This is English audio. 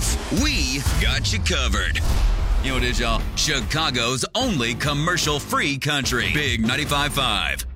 95, we got you covered. You know what it is, y'all? Chicago's only commercial-free country. Big 95.5.